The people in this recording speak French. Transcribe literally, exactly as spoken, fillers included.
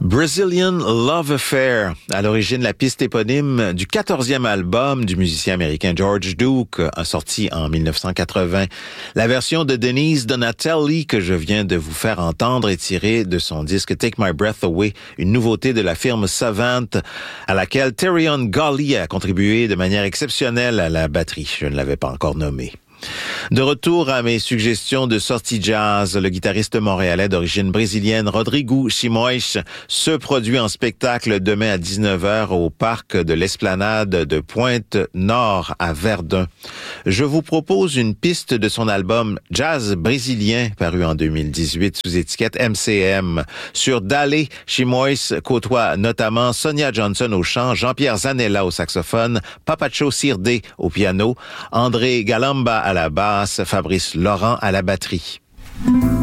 Brazilian Love Affair, à l'origine la piste éponyme du quatorzième album du musicien américain George Duke, sorti en dix-neuf cent quatre-vingts. La version de Denise Donatelli que je viens de vous faire entendre est tirée de son disque Take My Breath Away, une nouveauté de la firme Savant, à laquelle Terrion Golly a contribué de manière exceptionnelle à la batterie. Je ne l'avais pas encore nommé. De retour à mes suggestions de sortie jazz, le guitariste montréalais d'origine brésilienne Rodrigo Chimoich se produit en spectacle demain à dix-neuf heures au parc de l'Esplanade de Pointe-Nord à Verdun. Je vous propose une piste de son album Jazz brésilien paru en deux mille dix-huit sous étiquette M C M. Sur Dale, Chimoich côtoie notamment Sonia Johnson au chant, Jean-Pierre Zanella au saxophone, Papacho Sirde au piano, André Galamba à la basse, Fabrice Laurent à la batterie.